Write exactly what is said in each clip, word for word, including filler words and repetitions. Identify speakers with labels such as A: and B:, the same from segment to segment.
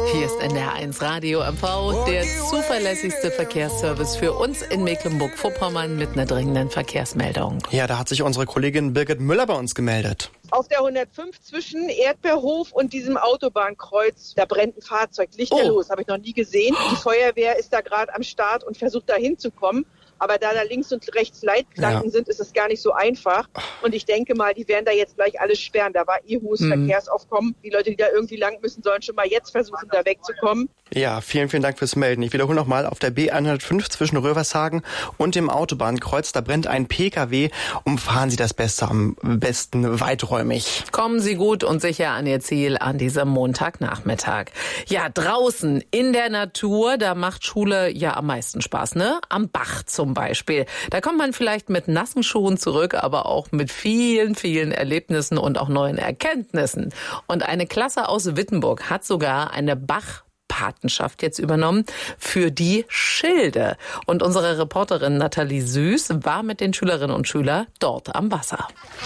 A: Hier ist N D R eins Radio M V, der zuverlässigste Verkehrsservice für uns in Mecklenburg-Vorpommern mit einer dringenden Verkehrsmeldung.
B: Ja, da hat sich unsere Kollegin Birgit Müller bei uns gemeldet.
C: Auf der hundertfünf zwischen Erdbeerhof und diesem Autobahnkreuz, da brennt ein Fahrzeug, lichterlos, oh. habe ich noch nie gesehen. Die Feuerwehr ist da gerade am Start und versucht da hinzukommen. Aber da da links und rechts Leitplanken ja. sind, ist es gar nicht so einfach. Und ich denke mal, die werden da jetzt gleich alles sperren. Da war eh hohes mhm. Verkehrsaufkommen. Die Leute, die da irgendwie lang müssen, sollen schon mal jetzt versuchen, da wegzukommen.
B: Ja, vielen, vielen Dank fürs Melden. Ich wiederhole nochmal, auf der B hundertfünf zwischen Rövershagen und dem Autobahnkreuz, da brennt ein Pkw. Umfahren Sie das Beste, am besten weiträumig.
A: Kommen Sie gut und sicher an Ihr Ziel an diesem Montagnachmittag. Ja, draußen in der Natur, da macht Schule ja am meisten Spaß, ne? Am Bach zum Beispiel. Da kommt man vielleicht mit nassen Schuhen zurück, aber auch mit vielen, vielen Erlebnissen und auch neuen Erkenntnissen. Und eine Klasse aus Wittenburg hat sogar eine Bach Patenschaft jetzt übernommen für die Schilde. Und unsere Reporterin Nathalie Süß war mit den Schülerinnen und Schülern dort am Wasser.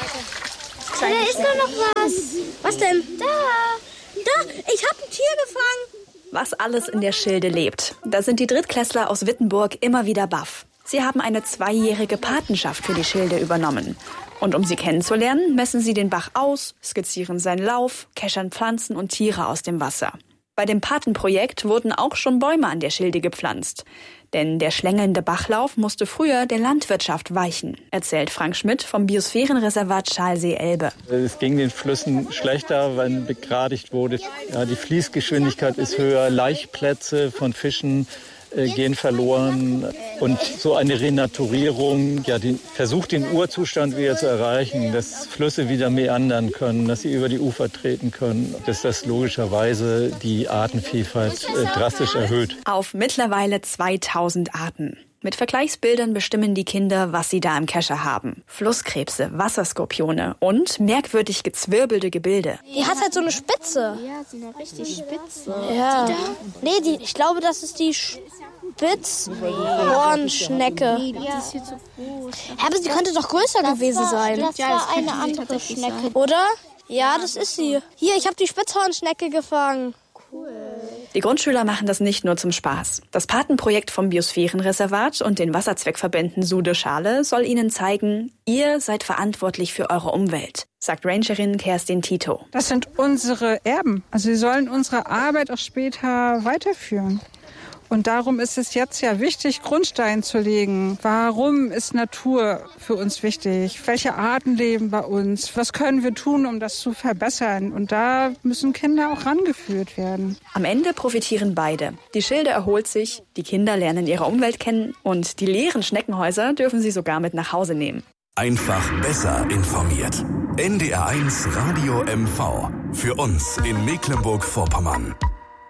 D: Da ist doch noch was. Was denn? Da. Da, ich habe ein Tier gefangen.
E: Was alles in der Schilde lebt. Da sind die Drittklässler aus Wittenburg immer wieder baff. Sie haben eine zweijährige Patenschaft für die Schilde übernommen. Und um sie kennenzulernen, messen sie den Bach aus, skizzieren seinen Lauf, keschern Pflanzen und Tiere aus dem Wasser. Bei dem Patenprojekt wurden auch schon Bäume an der Schilde gepflanzt. Denn der schlängelnde Bachlauf musste früher der Landwirtschaft weichen, erzählt Frank Schmidt vom Biosphärenreservat Schalsee-Elbe.
F: Es ging den Flüssen schlechter, wenn begradigt wurde. Ja, die Fließgeschwindigkeit ist höher, Laichplätze von Fischen äh, gehen verloren. Und so eine Renaturierung, ja, die versucht den Urzustand wieder zu erreichen, dass Flüsse wieder meandern können, dass sie über die Ufer treten können, dass das logischerweise die Artenvielfalt äh, drastisch erhöht.
E: Auf mittlerweile zweitausend Arten. Mit Vergleichsbildern bestimmen die Kinder, was sie da im Kescher haben. Flusskrebse, Wasserskorpione und merkwürdig gezwirbelte Gebilde.
D: Die hat halt so eine Spitze.
G: Ja, so eine richtig spitze.
D: Ja. Nee, die, ich glaube, das ist die Spitzhornschnecke.
G: Nee, die ist viel zu groß.
D: Aber sie könnte doch größer
G: das
D: gewesen
G: war,
D: sein.
G: Das war eine andere Schnecke.
D: Oder? Ja, das ist sie. Hier, ich habe die Spitzhornschnecke gefangen.
G: Cool.
E: Die Grundschüler machen das nicht nur zum Spaß. Das Patenprojekt vom Biosphärenreservat und den Wasserzweckverbänden Sude Schale soll ihnen zeigen, ihr seid verantwortlich für eure Umwelt, sagt Rangerin Kerstin Tito.
H: Das sind unsere Erben. Also sie sollen unsere Arbeit auch später weiterführen. Und darum ist es jetzt ja wichtig, Grundstein zu legen. Warum ist Natur für uns wichtig? Welche Arten leben bei uns? Was können wir tun, um das zu verbessern? Und da müssen Kinder auch rangeführt werden.
E: Am Ende profitieren beide. Die Schilde erholt sich, die Kinder lernen ihre Umwelt kennen und die leeren Schneckenhäuser dürfen sie sogar mit nach Hause nehmen.
I: Einfach besser informiert. N D R eins Radio M V. Für uns in Mecklenburg-Vorpommern.